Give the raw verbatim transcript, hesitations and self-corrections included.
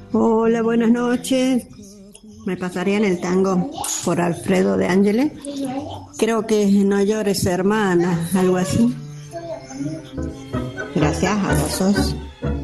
Hola, buenas noches. Me pasarían el tango por Alfredo de Ángeles. Creo que es No llores, hermana, algo así. Gracias, a los dos.